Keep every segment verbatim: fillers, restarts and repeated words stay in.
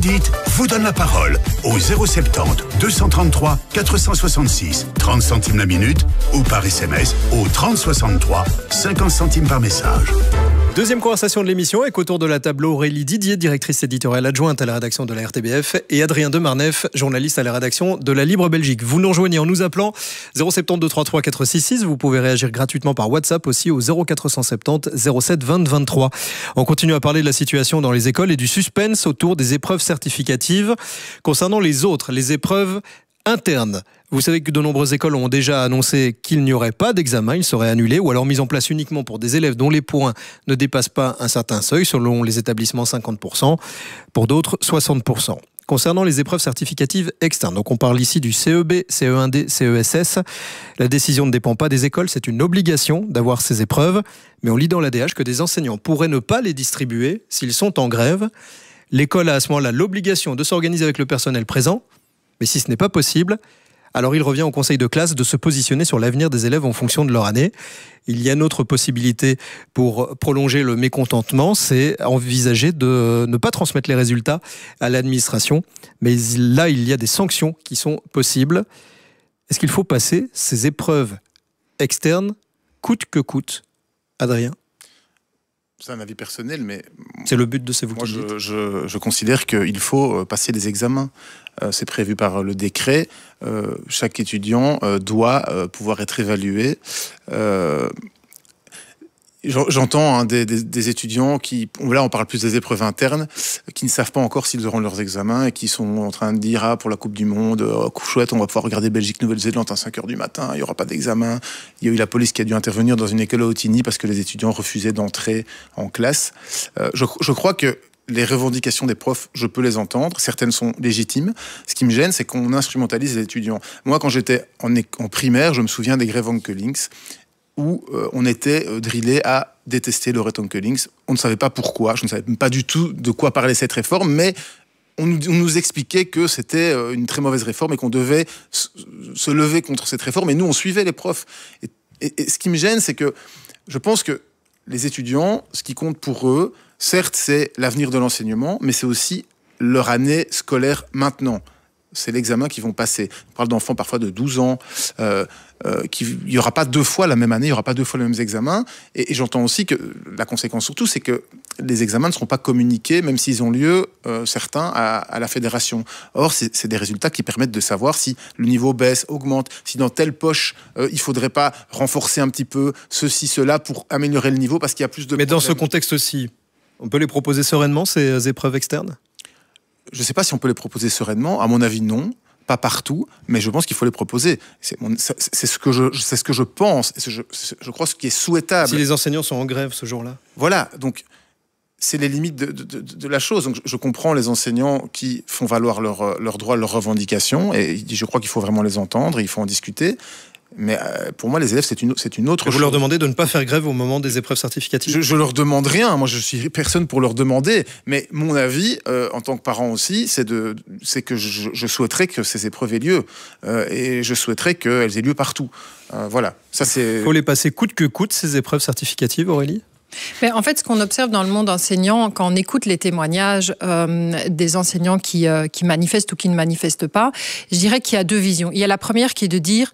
Judith vous donne la parole au zéro soixante-dix, deux cent trente-trois, quatre cent soixante-six, trente centimes la minute ou par S M S au trente soixante-trois, cinquante centimes par message. Deuxième conversation de l'émission avec autour de la table Aurélie Didier, directrice éditoriale adjointe à la rédaction de la R T B F, et Adrien Demarneffe, journaliste à la rédaction de La Libre Belgique. Vous nous rejoignez en nous appelant zéro soixante-dix, deux cent trente-trois, quatre cent soixante-six. Vous pouvez réagir gratuitement par WhatsApp aussi au zéro quatre cent soixante-dix, zéro sept, vingt, vingt-trois. On continue à parler de la situation dans les écoles et du suspense autour des épreuves certificatives. Concernant les autres, les épreuves internes. Vous savez que de nombreuses écoles ont déjà annoncé qu'il n'y aurait pas d'examen, il serait annulé ou alors mis en place uniquement pour des élèves dont les points ne dépassent pas un certain seuil, selon les établissements cinquante pour cent, pour d'autres soixante pour cent. Concernant les épreuves certificatives externes, donc on parle ici du C E B, C E un D, C E S S. La décision ne dépend pas des écoles, c'est une obligation d'avoir ces épreuves, mais on lit dans l'A D H que des enseignants pourraient ne pas les distribuer s'ils sont en grève. L'école a à ce moment-là l'obligation de s'organiser avec le personnel présent, mais si ce n'est pas possible, alors il revient au conseil de classe de se positionner sur l'avenir des élèves en fonction de leur année. Il y a une autre possibilité pour prolonger le mécontentement, c'est envisager de ne pas transmettre les résultats à l'administration. Mais là, il y a des sanctions qui sont possibles. Est-ce qu'il faut passer ces épreuves externes coûte que coûte, Adrien ? C'est un avis personnel, mais... C'est le but de ces vous moi, qui je, dites. je, je considère qu'il faut passer des examens. Euh, c'est prévu par le décret. Euh, chaque étudiant euh, doit euh, pouvoir être évalué. Euh, J'entends hein, des, des, des étudiants qui, là on parle plus des épreuves internes, qui ne savent pas encore s'ils auront leurs examens et qui sont en train de dire ah pour la Coupe du Monde, oh, chouette, on va pouvoir regarder Belgique-Nouvelle-Zélande à cinq heures du matin, il n'y aura pas d'examen. Il y a eu la police qui a dû intervenir dans une école à Otigny parce que les étudiants refusaient d'entrer en classe. Euh, je, je crois que les revendications des profs, je peux les entendre. Certaines sont légitimes. Ce qui me gêne, c'est qu'on instrumentalise les étudiants. Moi, quand j'étais en, en primaire, je me souviens des grèves Onkelings, où euh, on était euh, drillé à détester le Red Onkelings. On ne savait pas pourquoi, je ne savais pas du tout de quoi parlait cette réforme, mais on nous, on nous expliquait que c'était euh, une très mauvaise réforme et qu'on devait se, se lever contre cette réforme, et nous, on suivait les profs. Et, et, et ce qui me gêne, c'est que je pense que les étudiants, ce qui compte pour eux, certes, c'est l'avenir de l'enseignement, mais c'est aussi leur année scolaire maintenant. C'est l'examen qu'ils vont passer. On parle d'enfants parfois de douze ans, euh, euh, il n'y aura pas deux fois la même année, il n'y aura pas deux fois les mêmes examens. Et, et j'entends aussi que la conséquence surtout, c'est que les examens ne seront pas communiqués, même s'ils ont lieu, euh, certains, à, à la fédération. Or, c'est, c'est des résultats qui permettent de savoir si le niveau baisse, augmente, si dans telle poche, euh, il ne faudrait pas renforcer un petit peu ceci, cela, pour améliorer le niveau, parce qu'il y a plus de Mais problèmes. dans ce contexte-ci, on peut les proposer sereinement, ces épreuves externes ? Je ne sais pas si on peut les proposer sereinement. À mon avis, non. Pas partout, mais je pense qu'il faut les proposer. C'est, mon, c'est, c'est, ce, que je, c'est ce que je pense. Et je, je crois ce qui est souhaitable. Si les enseignants sont en grève ce jour-là. Voilà, donc c'est les limites de, de, de, de la chose. Donc je, je comprends les enseignants qui font valoir leurs leur droits, leurs revendications, et je crois qu'il faut vraiment les entendre, il faut en discuter. Mais euh, pour moi, les élèves, c'est une, c'est une autre et vous chose. Vous leur demandez de ne pas faire grève au moment des épreuves certificatives ? Je, je leur demande rien. Moi, je suis personne pour leur demander. Mais mon avis, euh, en tant que parent aussi, c'est, de, c'est que je, je souhaiterais que ces épreuves aient lieu. Euh, et je souhaiterais qu'elles aient lieu partout. Euh, voilà. Ça, c'est... Il faut les passer coûte que coûte, ces épreuves certificatives, Aurélie ? Mais en fait, ce qu'on observe dans le monde enseignant, quand on écoute les témoignages euh, des enseignants qui, euh, qui manifestent ou qui ne manifestent pas, je dirais qu'il y a deux visions. Il y a la première qui est de dire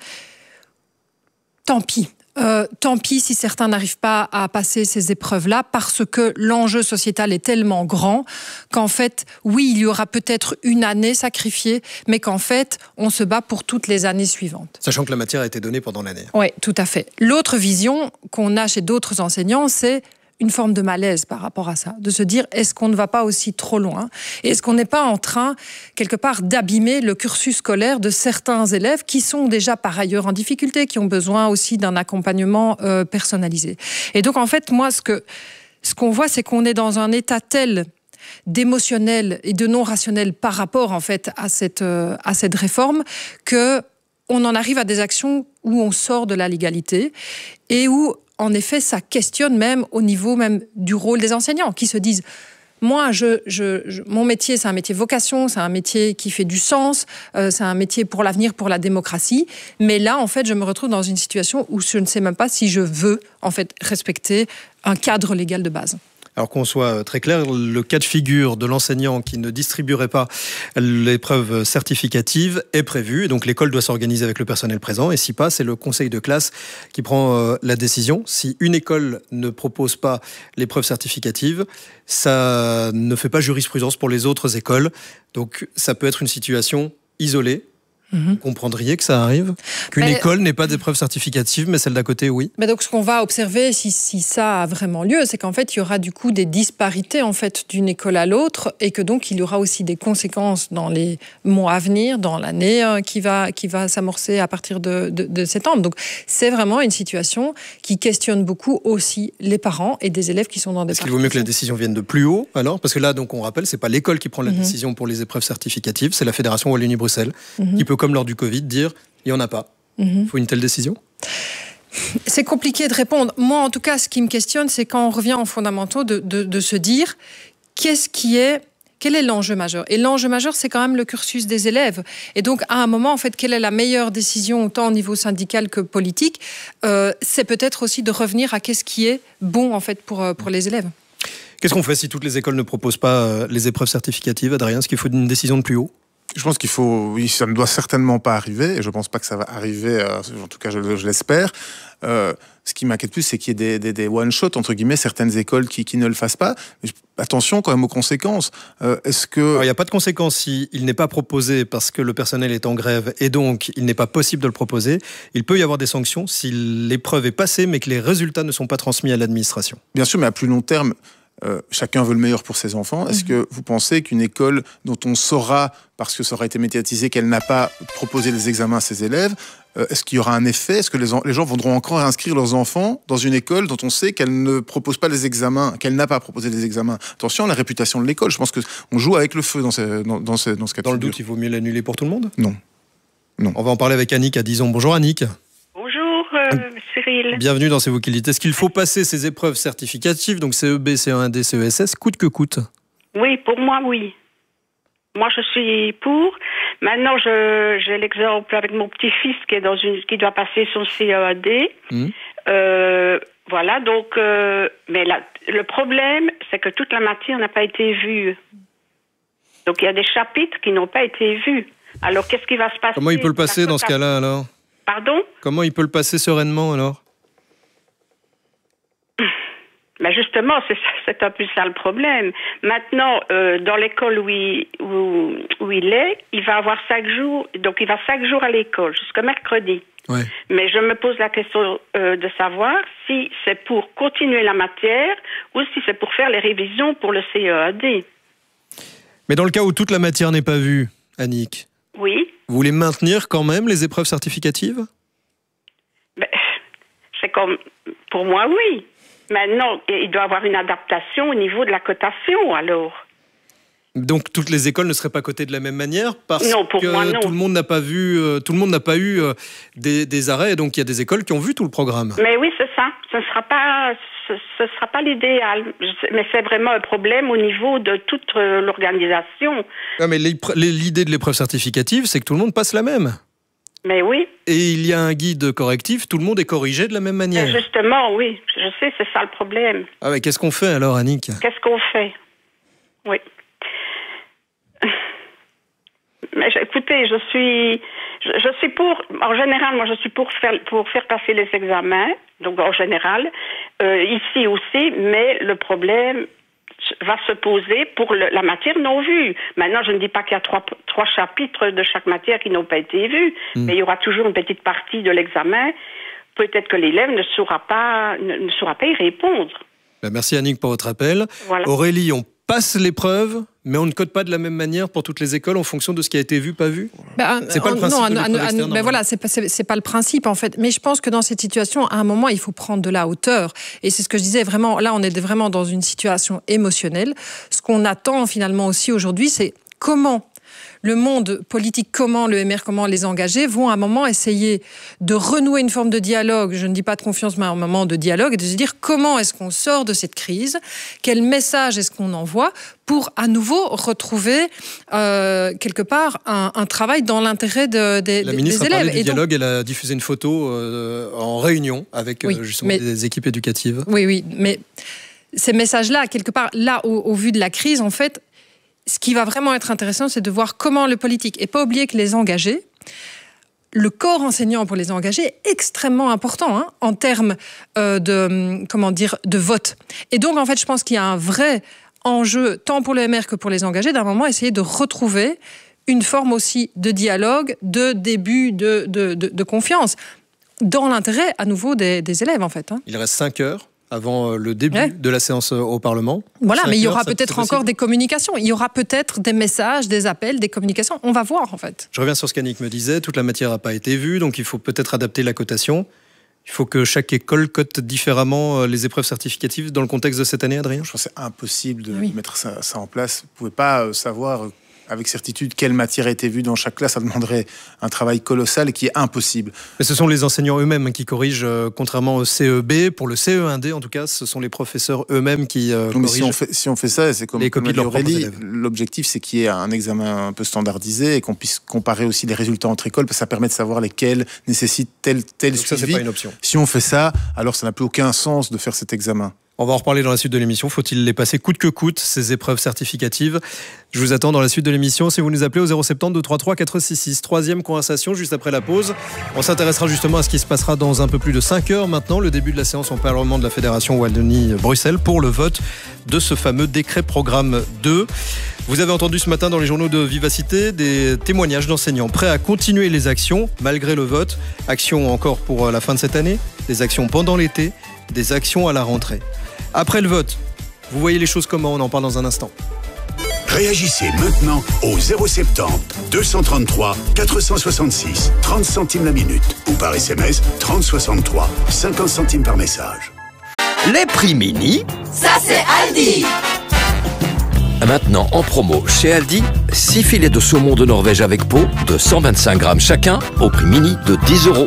tant pis. Euh, tant pis si certains n'arrivent pas à passer ces épreuves-là, parce que l'enjeu sociétal est tellement grand qu'en fait, oui, il y aura peut-être une année sacrifiée, mais qu'en fait, on se bat pour toutes les années suivantes. Sachant que la matière a été donnée pendant l'année. Oui, tout à fait. L'autre vision qu'on a chez d'autres enseignants, c'est une forme de malaise par rapport à ça, de se dire est-ce qu'on ne va pas aussi trop loin ? Et est-ce qu'on n'est pas en train, quelque part, d'abîmer le cursus scolaire de certains élèves qui sont déjà par ailleurs en difficulté, qui ont besoin aussi d'un accompagnement euh, personnalisé. Et donc en fait, moi, ce, que, ce qu'on voit, c'est qu'on est dans un état tel d'émotionnel et de non rationnel par rapport en fait à cette, euh, à cette réforme que on en arrive à des actions où on sort de la légalité et où en effet, ça questionne même au niveau même du rôle des enseignants qui se disent moi, je, je, je, mon métier, c'est un métier vocation, c'est un métier qui fait du sens, euh, c'est un métier pour l'avenir, pour la démocratie. Mais là, en fait, je me retrouve dans une situation où je ne sais même pas si je veux en fait respecter un cadre légal de base. Alors qu'on soit très clair, le cas de figure de l'enseignant qui ne distribuerait pas l'épreuve certificative est prévu. Et donc l'école doit s'organiser avec le personnel présent. Et si pas, c'est le conseil de classe qui prend euh, la décision. Si une école ne propose pas l'épreuve certificative, ça ne fait pas jurisprudence pour les autres écoles. Donc ça peut être une situation isolée. Vous comprendriez que ça arrive ? Qu'une mais, école n'ait pas d'épreuve certificative, mais celle d'à côté, oui. Mais donc, ce qu'on va observer, si, si ça a vraiment lieu, c'est qu'en fait, il y aura du coup des disparités en fait, d'une école à l'autre et que donc, il y aura aussi des conséquences dans les mois à venir, dans l'année euh, qui va, qui va s'amorcer à partir de, de, de septembre. Donc, c'est vraiment une situation qui questionne beaucoup aussi les parents et des élèves qui sont dans des... Est-ce qu'il vaut mieux que la décision vienne de plus haut, alors ? Parce que là, donc, on rappelle, c'est pas l'école qui prend la mm-hmm. décision pour les épreuves certificatives, c'est la Fédération Wallonie-Bruxelles mm-hmm. qui peut, comme lors du Covid, dire il n'y en a pas. Il mm-hmm. faut une telle décision ? C'est compliqué de répondre. Moi, en tout cas, ce qui me questionne, c'est quand on revient aux fondamentaux de, de, de se dire qu'est-ce qui est, quel est l'enjeu majeur ? Et l'enjeu majeur, c'est quand même le cursus des élèves. Et donc, à un moment, en fait, quelle est la meilleure décision, autant au niveau syndical que politique ? euh, C'est peut-être aussi de revenir à qu'est-ce qui est bon, en fait, pour, pour les élèves. Qu'est-ce qu'on fait si toutes les écoles ne proposent pas les épreuves certificatives, Adrien ? Est-ce qu'il faut une décision de plus haut ? Je pense qu'il faut, oui, ça ne doit certainement pas arriver, et je ne pense pas que ça va arriver, euh, en tout cas je, je l'espère. Euh, ce qui m'inquiète plus, c'est qu'il y ait des, des, des one-shot, entre guillemets, certaines écoles qui, qui ne le fassent pas. Mais je, attention quand même aux conséquences. Euh, est-ce que... Alors, il n'y a pas de conséquences si il n'est pas proposé parce que le personnel est en grève et donc il n'est pas possible de le proposer. Il peut y avoir des sanctions si l'épreuve est passée mais que les résultats ne sont pas transmis à l'administration. Bien sûr, mais à plus long terme, Euh, chacun veut le meilleur pour ses enfants. Est-ce mmh. que vous pensez qu'une école dont on saura, parce que ça aura été médiatisé, qu'elle n'a pas proposé les examens à ses élèves, euh, est-ce qu'il y aura un effet ? Est-ce que les, en- les gens voudront encore inscrire leurs enfants dans une école dont on sait qu'elle ne propose pas les examens, qu'elle n'a pas proposé les examens ? Attention à la réputation de l'école. Je pense qu'on joue avec le feu dans ce, dans, dans ce, dans ce cas de Dans le figure. doute, il vaut mieux l'annuler pour tout le monde ? Non. non. On va en parler avec Annick à Dizon. Bonjour Annick. Bonjour euh, Cyril. Bienvenue dans C'est vous qui le dites. Est-ce qu'il faut passer ces épreuves certificatives, donc C E B, C E un D, C E S S, coûte que coûte ? Oui, pour moi, oui. Moi, je suis pour. Maintenant, je, j'ai l'exemple avec mon petit-fils qui est dans une, qui doit passer son C E un D. Mmh. Euh, voilà, donc, euh, mais là, le problème, c'est que toute la matière n'a pas été vue. Donc, il y a des chapitres qui n'ont pas été vus. Alors, qu'est-ce qui va se passer ? Comment il peut le passer dans ce cas-là, alors ? Pardon ? Comment il peut le passer sereinement, alors ? Ben justement, c'est, c'est un peu ça le problème. Maintenant, euh, dans l'école où il, où, où il est, il va avoir cinq jours, donc il va cinq jours à l'école, jusqu'à mercredi. Ouais. Mais je me pose la question euh, de savoir si c'est pour continuer la matière ou si c'est pour faire les révisions pour le C E un D. Mais dans le cas où toute la matière n'est pas vue, Annick, oui. Vous voulez maintenir quand même les épreuves certificatives ? Ben, c'est comme, pour moi, oui. Maintenant, il doit y avoir une adaptation au niveau de la cotation, alors. Donc toutes les écoles ne seraient pas cotées de la même manière parce non, pour que moi, non. tout le monde n'a pas vu, euh, tout le monde n'a pas eu euh, des, des arrêts, et donc il y a des écoles qui ont vu tout le programme. Mais oui, c'est ça. Ce ne sera pas, ce, ce sera pas l'idéal. Mais c'est vraiment un problème au niveau de toute euh, l'organisation. Non, mais l'idée de l'épreuve certificative, c'est que tout le monde passe la même. Mais oui. Et il y a un guide correctif, tout le monde est corrigé de la même manière. Mais justement, oui. Je sais, c'est ça le problème. Ah mais qu'est-ce qu'on fait alors, Annick ? Qu'est-ce qu'on fait ? Oui. Mais écoutez, je suis, je, je suis pour, en général, moi je suis pour faire, pour faire passer les examens, donc en général, euh, ici aussi, mais le problème va se poser pour le, la matière non vue. Maintenant, je ne dis pas qu'il y a trois, trois chapitres de chaque matière qui n'ont pas été vus, mmh. mais il y aura toujours une petite partie de l'examen. Peut-être que l'élève ne saura pas, ne, ne saura pas y répondre. Ben merci Annick pour votre appel. Voilà. Aurélie, on passe l'épreuve, mais on ne code pas de la même manière pour toutes les écoles en fonction de ce qui a été vu, pas vu. Ben, c'est pas on, le principe. Non, de un, un, ben voilà, c'est pas, c'est, c'est pas le principe en fait. Mais je pense que dans cette situation, à un moment, il faut prendre de la hauteur. Et c'est ce que je disais vraiment. Là, on est vraiment dans une situation émotionnelle. Ce qu'on attend finalement aussi aujourd'hui, c'est comment le monde politique, comment le M R, comment les engagés vont à un moment essayer de renouer une forme de dialogue, je ne dis pas de confiance, mais un moment de dialogue, et de se dire comment est-ce qu'on sort de cette crise, quel message est-ce qu'on envoie pour à nouveau retrouver euh, quelque part un, un travail dans l'intérêt de, de, des élèves. La ministre a parlé du et dialogue, donc... elle a diffusé une photo euh, en réunion avec oui, euh, justement mais... des équipes éducatives. Oui, oui, mais... ces messages-là, quelque part, là, au, au vu de la crise, en fait, ce qui va vraiment être intéressant, c'est de voir comment le politique, et pas oublier que les engagés, le corps enseignant pour les engager est extrêmement important hein, en termes euh, de, comment dire, de vote. Et donc, en fait, je pense qu'il y a un vrai enjeu, tant pour le M R que pour les engagés, d'un moment, essayer de retrouver une forme aussi de dialogue, de début de, de, de, de confiance, dans l'intérêt, à nouveau, des, des élèves, en fait. Hein. Il reste cinq heures avant le début ouais. de la séance au Parlement. Voilà, mais il y aura heures, peut-être encore des communications. Il y aura peut-être des messages, des appels, des communications. On va voir, en fait. Je reviens sur ce qu'Annick me disait. Toute la matière n'a pas été vue, donc il faut peut-être adapter la cotation. Il faut que chaque école cote différemment les épreuves certificatives dans le contexte de cette année, Adrien. Je pense que c'est impossible de oui. mettre ça, ça en place. Vous ne pouvez pas savoir avec certitude quelle matière a été vue dans chaque classe. Ça demanderait un travail colossal et qui est impossible. Mais ce sont les enseignants eux-mêmes qui corrigent, euh, contrairement au C E B. Pour le C E un D, en tout cas, ce sont les professeurs eux-mêmes qui euh, Donc, corrigent. Si on, fait, si on fait ça, c'est comme, les copies comme de leurs propres Aurélie, élèves. l'objectif, c'est qu'il y ait un examen un peu standardisé et qu'on puisse comparer aussi les résultats entre écoles, parce que ça permet de savoir lesquels nécessitent tel, tel Donc suivi. ça, c'est pas une option. Si on fait ça, alors ça n'a plus aucun sens de faire cet examen. On va en reparler dans la suite de l'émission. Faut-il les passer coûte que coûte, ces épreuves certificatives? Je vous attends dans la suite de l'émission. Si vous nous appelez au zéro sept zéro deux trois trois quatre six six. Troisième conversation juste après la pause. On s'intéressera justement à ce qui se passera dans un peu plus de cinq heures maintenant. Le début de la séance au Parlement de la Fédération Wallonie-Bruxelles pour le vote de ce fameux décret programme deux. Vous avez entendu ce matin dans les journaux de Vivacité des témoignages d'enseignants prêts à continuer les actions malgré le vote. Actions encore pour la fin de cette année, des actions pendant l'été, des actions à la rentrée. Après le vote, vous voyez les choses comment? On en parle dans un instant. Réagissez maintenant au zéro sept zéro deux cent trente-trois quatre cent soixante-six, trente centimes la minute ou par S M S trente soixante-trois, cinquante centimes par message. Les prix mini, ça c'est Aldi. Maintenant en promo chez Aldi, six filets de saumon de Norvège avec peau de cent vingt-cinq grammes chacun au prix mini de dix euros.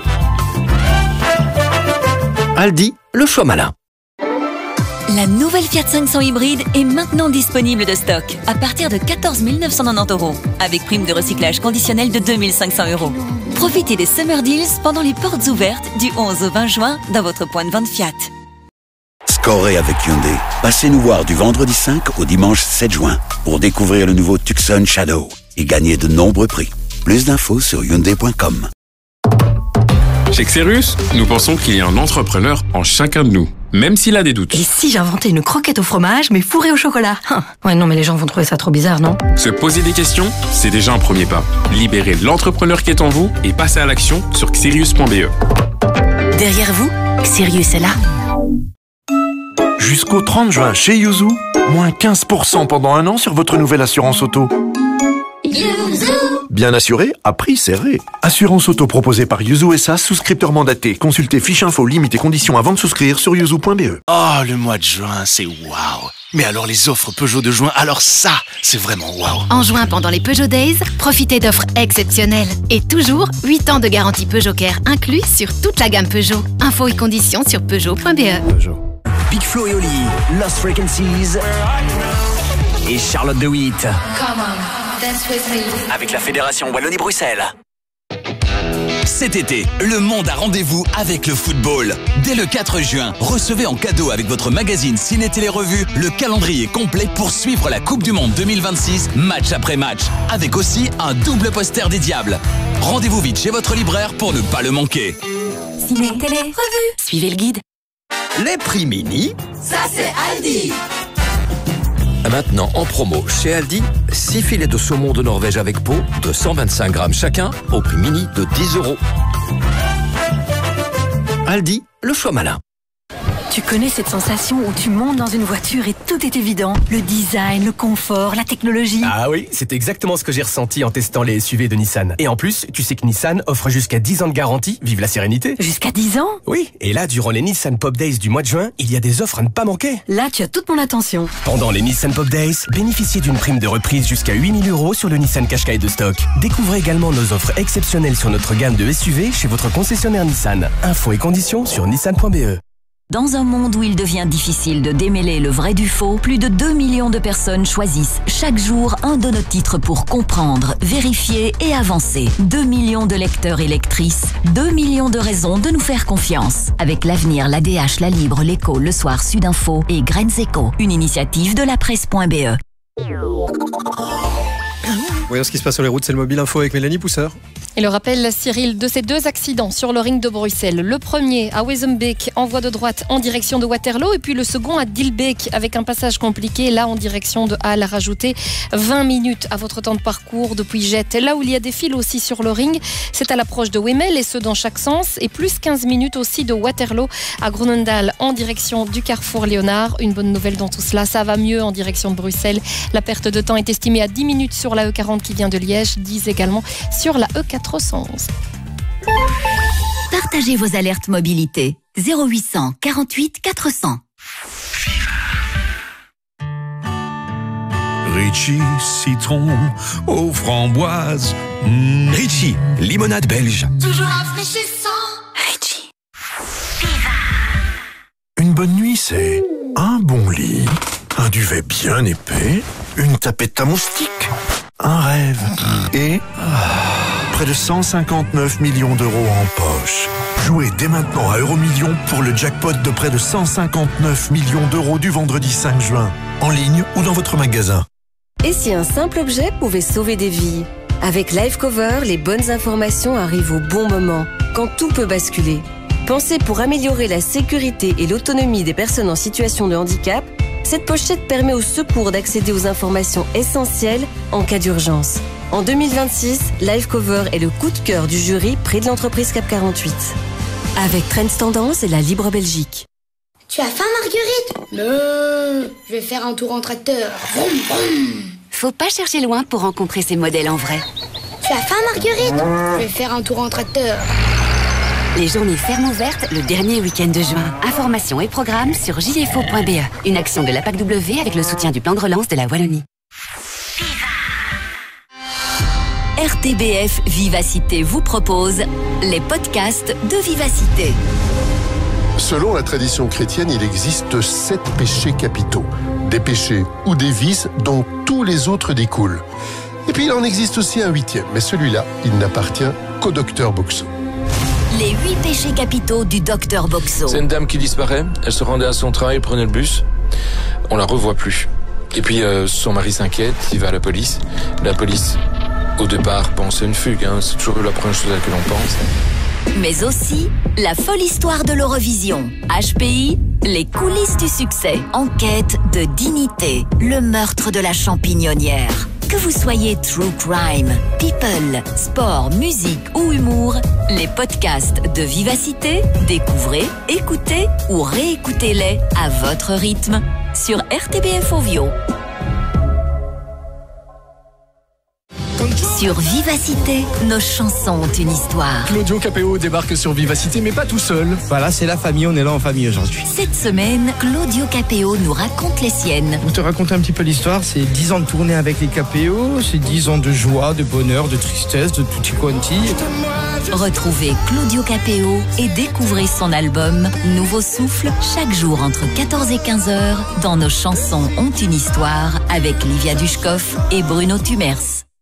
Aldi, le choix malin. La nouvelle Fiat cinq cents hybride est maintenant disponible de stock à partir de quatorze mille neuf cent quatre-vingt-dix euros avec prime de recyclage conditionnelle de deux mille cinq cents euros. Profitez des Summer Deals pendant les portes ouvertes du onze au vingt juin dans votre point de vente Fiat. Scorez avec Hyundai. Passez nous voir du vendredi cinq au dimanche sept juin pour découvrir le nouveau Tucson Shadow et gagner de nombreux prix. Plus d'infos sur hyundai point com. Chez Xerus, nous pensons qu'il y a un entrepreneur en chacun de nous, même s'il a des doutes. Et si j'inventais une croquette au fromage, mais fourrée au chocolat? Ouais, non, mais les gens vont trouver ça trop bizarre, non? Se poser des questions, c'est déjà un premier pas. Libérez l'entrepreneur qui est en vous et passez à l'action sur xerius point b e. Derrière vous, Xerius est là. Jusqu'au trente juin chez Yuzu, moins quinze pour cent pendant un an sur votre nouvelle assurance auto. Yuzu. Bien assuré, à prix serré. Assurance auto proposée par Yuzu S A, souscripteur mandaté. Consultez fiche info, limites et conditions avant de souscrire sur yuzu point b e. Oh, le mois de juin, c'est waouh. Mais alors les offres Peugeot de juin, alors ça, c'est vraiment waouh. En juin, pendant les Peugeot Days, profitez d'offres exceptionnelles. Et toujours, huit ans de garantie Peugeot Care inclus sur toute la gamme Peugeot. Infos et conditions sur peugeot point b e. Peugeot. Big Flo et Oli, Lost Frequencies et Charlotte de Witt. Come on, dance with me. Avec la Fédération Wallonie-Bruxelles. Cet été, le monde a rendez-vous avec le football. Dès le quatre juin, recevez en cadeau avec votre magazine Ciné Télé Revue le calendrier complet pour suivre la Coupe du Monde deux mille vingt-six, match après match, avec aussi un double poster des Diables. Rendez-vous vite chez votre libraire pour ne pas le manquer. Ciné Télé Revue. Suivez le guide. Les prix mini, ça c'est Aldi. maintenant en promo chez Aldi, six filets de saumon de Norvège avec peau de cent vingt-cinq grammes chacun au prix mini de dix euros. Aldi, le choix malin. Tu connais cette sensation où tu montes dans une voiture et tout est évident? Le design, le confort, la technologie. Ah oui, c'est exactement ce que j'ai ressenti en testant les S U V de Nissan. Et en plus, tu sais que Nissan offre jusqu'à dix ans de garantie, vive la sérénité. Jusqu'à dix ans? Oui, et là, durant les Nissan Pop Days du mois de juin, il y a des offres à ne pas manquer. Là, tu as toute mon attention. Pendant les Nissan Pop Days, bénéficiez d'une prime de reprise jusqu'à huit mille euros sur le Nissan Qashqai de stock. Découvrez également nos offres exceptionnelles sur notre gamme de S U V chez votre concessionnaire Nissan. Infos et conditions sur nissan point b e. Dans un monde où il devient difficile de démêler le vrai du faux, plus de deux millions de personnes choisissent chaque jour un de nos titres pour comprendre, vérifier et avancer. deux millions de lecteurs et lectrices, deux millions de raisons de nous faire confiance. Avec l'avenir, l'A D H, La Libre, l'Écho, Le Soir, Sudinfo et Graines Éco, une initiative de la presse point B E. Voyons ce qui se passe sur les routes, c'est le Mobile Info avec Mélanie Pousseur. Et le rappel, Cyril, de ces deux accidents sur le ring de Bruxelles. Le premier à Wezenbeek, en voie de droite en direction de Waterloo. Et puis le second à Dilbeek, avec un passage compliqué, là en direction de Halle. Rajoutez vingt minutes à votre temps de parcours depuis Jette. Là où il y a des files aussi sur le ring, c'est à l'approche de Wemmel, et ce dans chaque sens. Et plus quinze minutes aussi de Waterloo à Groenendaal en direction du carrefour Léonard. Une bonne nouvelle dans tout cela, ça va mieux en direction de Bruxelles. La perte de temps est estimée à dix minutes sur la E quarante qui vient de Liège, dix également sur la E quatre cent onze. Partagez vos alertes mobilité. zéro huit cent quarante-huit quatre cents. Ritchie, citron aux framboises. Mmh. Ritchie, limonade belge. Toujours rafraîchissant. Ritchie. Une bonne nuit, c'est un bon lit, un duvet bien épais, une tapette à moustiques, un rêve et près de cent cinquante-neuf millions d'euros en poche. Jouez dès maintenant à Euromillions pour le jackpot de près de cent cinquante-neuf millions d'euros du vendredi cinq juin, en ligne ou dans votre magasin. Et si un simple objet pouvait sauver des vies? Avec Lifecover, les bonnes informations arrivent au bon moment, quand tout peut basculer. Pensez pour améliorer la sécurité et l'autonomie des personnes en situation de handicap, cette pochette permet au secours d'accéder aux informations essentielles en cas d'urgence. En deux mille vingt-six, Lifecover est le coup de cœur du jury près de l'entreprise C A P quarante-huit. Avec Trends Tendance et la Libre Belgique. Tu as faim, Marguerite? Non, je vais faire un tour en tracteur. Vroom, vroom. Faut pas chercher loin pour rencontrer ces modèles en vrai. Tu as faim, Marguerite? Je vais faire un tour en tracteur. Les journées fermes ouvertes le dernier week-end de juin. Informations et programmes sur j f o point b e. Une action de l'A P A C W avec le soutien du plan de relance de la Wallonie. R T B F Vivacité vous propose les podcasts de Vivacité. Selon la tradition chrétienne, il existe sept péchés capitaux. Des péchés ou des vices dont tous les autres découlent. Et puis il en existe aussi un huitième, mais celui-là, il n'appartient qu'au docteur Boxo. Les huit péchés capitaux du docteur Boxo. C'est une dame qui disparaît, elle se rendait à son travail, prenait le bus, on la revoit plus. Et puis euh, son mari s'inquiète, il va à la police. La police, au départ, pense à une fugue, hein, c'est toujours la première chose à laquelle on pense. Mais aussi la folle histoire de l'Eurovision. H P I, les coulisses du succès. Enquête de dignité, le meurtre de la champignonnière. Que vous soyez true crime, people, sport, musique ou humour, les podcasts de Vivacité, découvrez, écoutez ou réécoutez-les à votre rythme sur R T B F Ovio. Sur Vivacité, nos chansons ont une histoire. Claudio Capéo débarque sur Vivacité, mais pas tout seul. Voilà, c'est la famille, on est là en famille aujourd'hui. Cette semaine, Claudio Capéo nous raconte les siennes. Pour te raconter un petit peu l'histoire, c'est dix ans de tournée avec les Capéo, c'est dix ans de joie, de bonheur, de tristesse, de tutti quanti. Retrouvez Claudio Capéo et découvrez son album Nouveau Souffle chaque jour entre quatorze et quinze heures dans Nos chansons ont une histoire avec Livia Dushkoff et Bruno Tumers.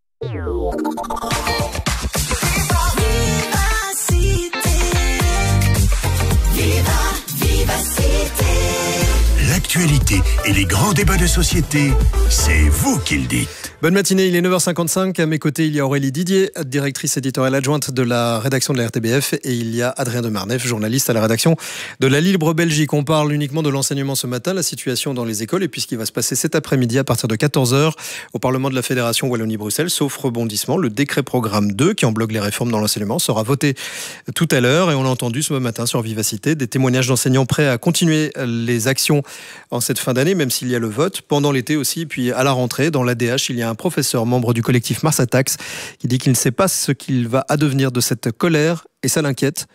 L'actualité et les grands débats de société, c'est vous qui le dites. Bonne matinée, il est neuf heures cinquante-cinq. À mes côtés, il y a Aurélie Didier, directrice éditoriale adjointe de la rédaction de la R T B F, et il y a Adrien de Marneffe, journaliste à la rédaction de la Libre Belgique. On parle uniquement de l'enseignement ce matin, la situation dans les écoles et puis ce qui va se passer cet après-midi à partir de quatorze heures au Parlement de la Fédération Wallonie-Bruxelles. Sauf rebondissement, le décret programme deux qui embloque les réformes dans l'enseignement sera voté tout à l'heure, et on l'a entendu ce matin sur Vivacité, des témoignages d'enseignants prêts à continuer les actions en cette fin d'année, même s'il y a le vote, pendant l'été aussi, puis à la rentrée, dans l'A D H, il y a un professeur membre du collectif Mars Attacks qui dit qu'il ne sait pas ce qu'il va addevenir de cette colère et ça l'inquiète.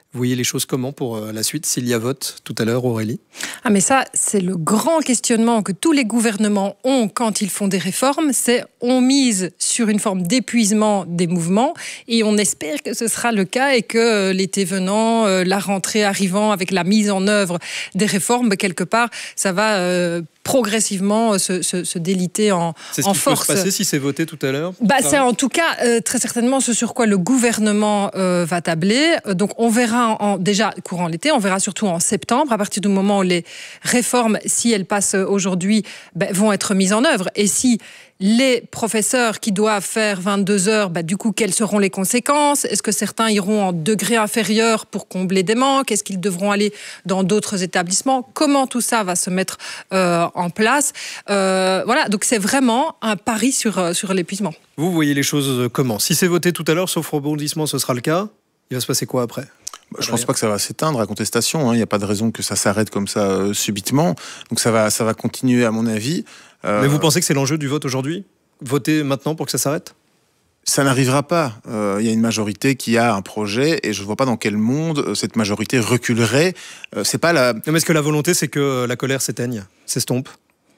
Vous voyez les choses comment pour la suite, s'il y a vote tout à l'heure, Aurélie? Ah mais ça, c'est le grand questionnement que tous les gouvernements ont quand ils font des réformes, c'est on mise sur une forme d'épuisement des mouvements et on espère que ce sera le cas et que l'été venant, la rentrée arrivant avec la mise en œuvre des réformes, quelque part, ça va euh, progressivement se, se, se déliter en, c'est ce en qui force. peut se passer si c'est voté tout à l'heure? Bah, c'est en tout cas euh, très certainement ce sur quoi le gouvernement euh, va tabler. Donc on verra en, déjà courant l'été, on verra surtout en septembre, à partir du moment où les réformes, si elles passent aujourd'hui, ben, vont être mises en œuvre. Et si les professeurs qui doivent faire vingt-deux heures, bah, du coup, quelles seront les conséquences? Est-ce que certains iront en degré inférieur pour combler des manques? Est-ce qu'ils devront aller dans d'autres établissements? Comment tout ça va se mettre euh, en place? euh, Voilà, donc c'est vraiment un pari sur, sur l'épuisement. Vous voyez les choses comment? Si c'est voté tout à l'heure, sauf rebondissement, ce sera le cas. Il va se passer quoi après? Bah, je pense pas que ça va s'éteindre à contestation. Il hein. n'y a pas de raison que ça s'arrête comme ça euh, subitement. Donc ça va, ça va continuer à mon avis. Euh... Mais vous pensez que c'est l'enjeu du vote aujourd'hui? Voter maintenant pour que ça s'arrête? Ça n'arrivera pas. Il euh, y a une majorité qui a un projet et je ne vois pas dans quel monde euh, cette majorité reculerait. Euh, c'est pas la... Non, mais est-ce que la volonté, c'est que la colère s'éteigne, s'estompe?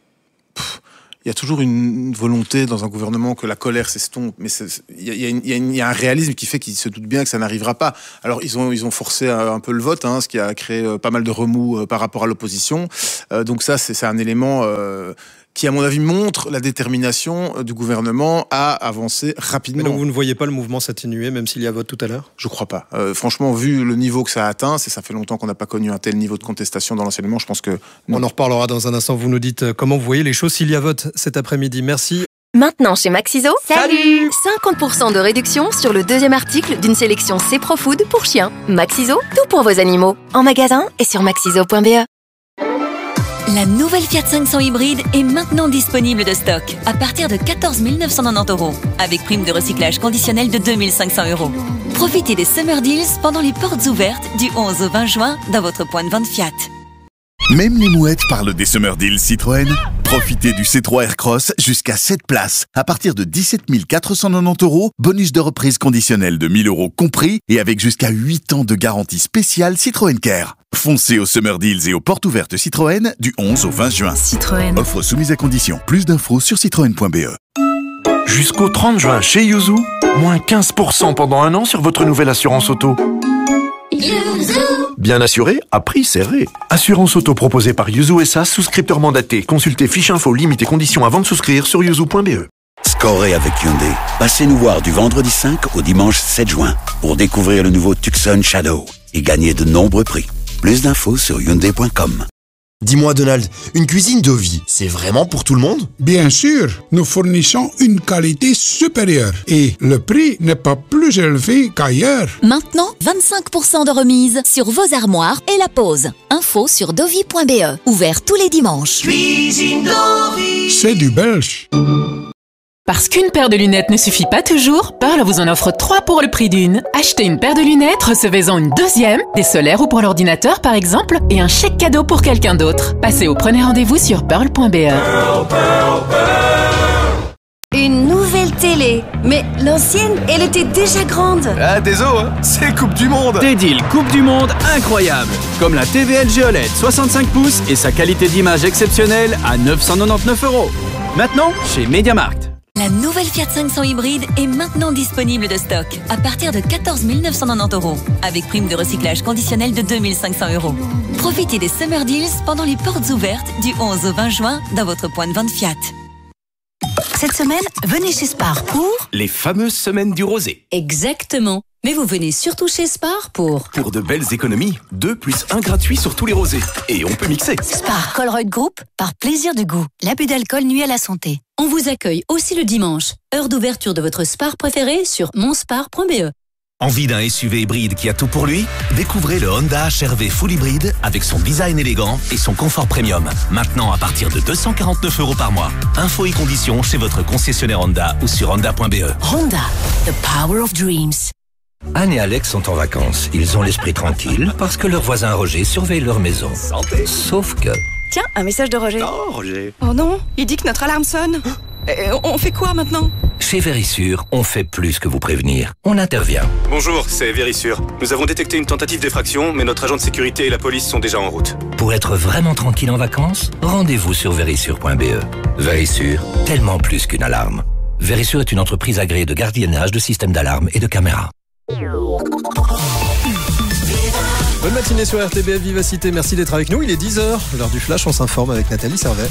Il y a toujours une volonté dans un gouvernement que la colère s'estompe, mais il y, y, y, y a un réalisme qui fait qu'ils se doutent bien que ça n'arrivera pas. Alors ils ont, ils ont forcé un, un peu le vote, hein, ce qui a créé pas mal de remous euh, par rapport à l'opposition. Euh, donc ça, c'est un élément euh, qui, à mon avis, montre la détermination du gouvernement à avancer rapidement. Mais donc vous ne voyez pas le mouvement s'atténuer, même s'il y a vote tout à l'heure? Je crois pas. Euh, franchement, vu le niveau que ça a atteint, c'est ça fait longtemps qu'on n'a pas connu un tel niveau de contestation dans l'enseignement, je pense que... Non. On en reparlera dans un instant. Vous nous dites comment vous voyez les choses s'il y a vote cet après-midi. Merci. Maintenant chez Maxiso, salut cinquante pour cent de réduction sur le deuxième article d'une sélection C-Pro-Food pour chiens. Maxiso, tout pour vos animaux. En magasin et sur maxiso point b e. La nouvelle Fiat cinq cents hybride est maintenant disponible de stock à partir de quatorze mille neuf cent quatre-vingt-dix euros avec prime de recyclage conditionnelle de deux mille cinq cents euros. Profitez des Summer Deals pendant les portes ouvertes du onze au vingt juin dans votre point de vente Fiat. Même les mouettes parlent des Summer Deals Citroën. Profitez du C trois Aircross jusqu'à sept places à partir de dix-sept mille quatre cent quatre-vingt-dix euros, bonus de reprise conditionnelle de mille euros compris et avec jusqu'à huit ans de garantie spéciale Citroën Care. Foncez aux Summer Deals et aux portes ouvertes Citroën du onze au vingt juin. Citroën. Offre soumise à condition. Plus d'infos sur citroën point b e. Jusqu'au trente juin chez Yuzu, moins quinze pour cent pendant un an sur votre nouvelle assurance auto. Yuzu. Bien assuré, à prix serré. Assurance auto proposée par Yuzu S A, souscripteur mandaté. Consultez fiche info, limites et conditions avant de souscrire sur yuzu point b e. Scorez avec Hyundai. Passez nous voir du vendredi cinq au dimanche sept juin pour découvrir le nouveau Tucson Shadow et gagner de nombreux prix. Plus d'infos sur hyundai point com. Dis-moi Donald, une cuisine Dovi, c'est vraiment pour tout le monde? Bien sûr, nous fournissons une qualité supérieure et le prix n'est pas plus élevé qu'ailleurs. Maintenant, vingt-cinq pour cent de remise sur vos armoires et la pose. Info sur dovi point b e. Ouvert tous les dimanches. Cuisine Dovi. C'est du belge. Parce qu'une paire de lunettes ne suffit pas toujours, Pearl vous en offre trois pour le prix d'une. Achetez une paire de lunettes, recevez-en une deuxième, des solaires ou pour l'ordinateur par exemple, et un chèque cadeau pour quelqu'un d'autre. Passez au premier rendez-vous sur pearl point b e. Pearl, Pearl, Pearl. Une nouvelle télé. Mais l'ancienne, elle était déjà grande. Ah, désolé, hein, c'est Coupe du Monde. Des deals Coupe du Monde incroyables. Comme la T V L G O L E D soixante-cinq pouces et sa qualité d'image exceptionnelle à neuf cent quatre-vingt-dix-neuf euros. Maintenant, chez MediaMarkt. La nouvelle Fiat cinq cents hybride est maintenant disponible de stock à partir de quatorze mille neuf cent quatre-vingt-dix euros avec prime de recyclage conditionnelle de deux mille cinq cents euros. Profitez des Summer Deals pendant les portes ouvertes du onze au vingt juin dans votre point de vente Fiat. Cette semaine, venez chez Spar pour... Les fameuses semaines du rosé. Exactement. Mais vous venez surtout chez Spar pour... Pour de belles économies. deux plus un gratuit sur tous les rosés. Et on peut mixer. Spar Colruyt Group, par plaisir du goût. L'abus d'alcool nuit à la santé. On vous accueille aussi le dimanche. Heure d'ouverture de votre Spar préféré sur monspar point b e. Envie d'un S U V hybride qui a tout pour lui? Découvrez le Honda H R V Full Hybride avec son design élégant et son confort premium. Maintenant à partir de deux cent quarante-neuf euros par mois. Infos et conditions chez votre concessionnaire Honda ou sur honda point b e. Honda, the power of dreams. Anne et Alex sont en vacances. Ils ont l'esprit tranquille parce que leur voisin Roger surveille leur maison. Santé. Sauf que... Tiens, un message de Roger. Oh, Roger. Oh non, il dit que notre alarme sonne. Et on fait quoi maintenant ? Chez Vérissure, on fait plus que vous prévenir. On intervient. Bonjour, c'est Vérissure. Nous avons détecté une tentative d'effraction, mais notre agent de sécurité et la police sont déjà en route. Pour être vraiment tranquille en vacances, rendez-vous sur vérissure point b e. Vérissure, tellement plus qu'une alarme. Vérissure est une entreprise agréée de gardiennage, de systèmes d'alarme et de caméras. Bonne matinée sur R T B F Vivacité, merci d'être avec nous. Il est dix heures, l'heure du flash, on s'informe avec Nathalie Servet.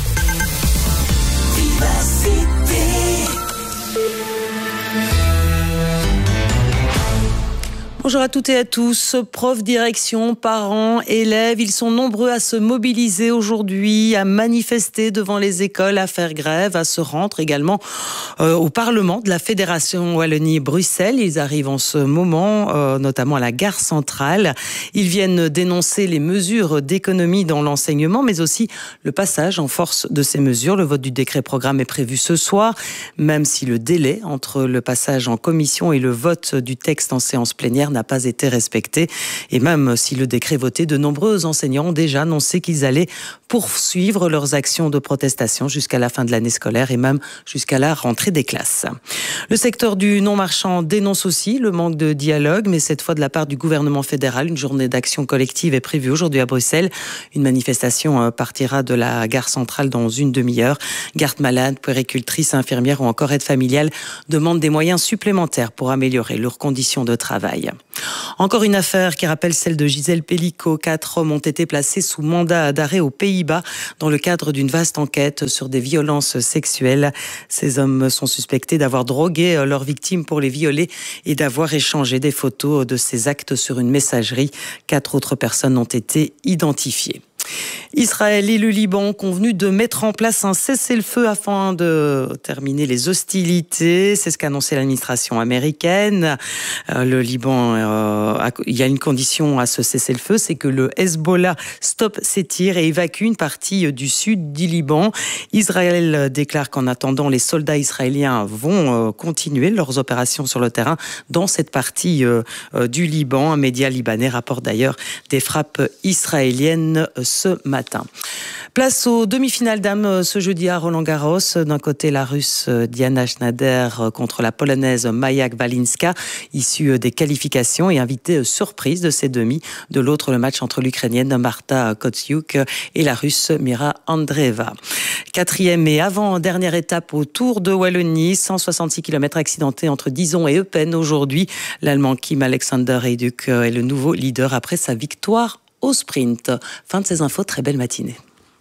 Bonjour à toutes et à tous, profs, direction, parents, élèves, ils sont nombreux à se mobiliser aujourd'hui, à manifester devant les écoles, à faire grève, à se rendre également euh, au Parlement de la Fédération Wallonie-Bruxelles. Ils arrivent en ce moment, euh, notamment à la gare centrale. Ils viennent dénoncer les mesures d'économie dans l'enseignement, mais aussi le passage en force de ces mesures. Le vote du décret programme est prévu ce soir, même si le délai entre le passage en commission et le vote du texte en séance plénière n'a pas été respecté. Et même si le décret voté, de nombreux enseignants ont déjà annoncé qu'ils allaient poursuivre leurs actions de protestation jusqu'à la fin de l'année scolaire et même jusqu'à la rentrée des classes. Le secteur du non-marchand dénonce aussi le manque de dialogue, mais cette fois de la part du gouvernement fédéral. Une journée d'action collective est prévue aujourd'hui à Bruxelles. Une manifestation partira de la gare centrale dans une demi-heure. Gardes-malades, puéricultrices, infirmières ou encore aides familiales demandent des moyens supplémentaires pour améliorer leurs conditions de travail. Encore une affaire qui rappelle celle de Gisèle Pellico. Quatre hommes ont été placés sous mandat d'arrêt aux Pays-Bas dans le cadre d'une vaste enquête sur des violences sexuelles. Ces hommes sont suspectés d'avoir drogué leurs victimes pour les violer et d'avoir échangé des photos de ces actes sur une messagerie. Quatre autres personnes ont été identifiées. Israël et le Liban ont convenu de mettre en place un cessez-le-feu afin de terminer les hostilités. C'est ce qu'a annoncé l'administration américaine. Euh, le Liban, euh, a, il y a une condition à ce cessez-le-feu, c'est que le Hezbollah stoppe ses tirs et évacue une partie du sud du Liban. Israël déclare qu'en attendant, les soldats israéliens vont euh, continuer leurs opérations sur le terrain dans cette partie euh, euh, du Liban. Un média libanais rapporte d'ailleurs des frappes israéliennes ce matin. Place aux demi-finales dames ce jeudi à Roland-Garros. D'un côté, la Russe Diana Schneider contre la Polonaise Maja Walinska, issue des qualifications et invitée surprise de ces demi. De l'autre, le match entre l'Ukrainienne Marta Kostyuk et la Russe Mira Andreeva. Quatrième et avant-dernière étape au Tour de Wallonie, cent soixante-six kilomètres accidentés entre Dizon et Eupen aujourd'hui. L'Allemand Kim Alexander Heyduk est le nouveau leader après sa victoire au sprint. Fin de ces infos, très belle matinée.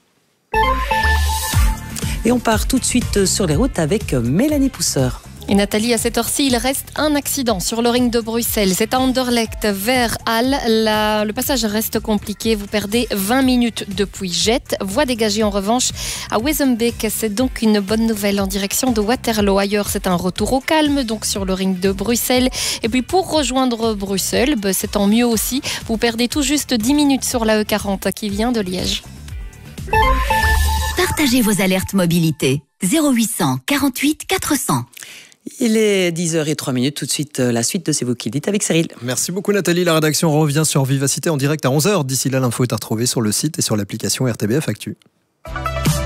Et on part tout de suite sur les routes avec Mélanie Pousseur. Et Nathalie, à cette heure-ci, il reste un accident sur le ring de Bruxelles. C'est à Anderlecht vers Halle. La, le passage reste compliqué. Vous perdez vingt minutes depuis Jette. Voie dégagée en revanche à Wezenbeek. C'est donc une bonne nouvelle en direction de Waterloo. Ailleurs, c'est un retour au calme, donc sur le ring de Bruxelles. Et puis pour rejoindre Bruxelles, ben, c'est tant mieux aussi. Vous perdez tout juste dix minutes sur la E quarante qui vient de Liège. Partagez vos alertes mobilité. zéro huit cent quarante-huit quatre cents. Il est dix heures zéro trois minutes. Tout de suite, la suite de C'est vous qui le dites avec Cyril. Merci beaucoup Nathalie. La rédaction revient sur Vivacité en direct à onze heures. D'ici là, l'info est à retrouver sur le site et sur l'application R T B F Actu.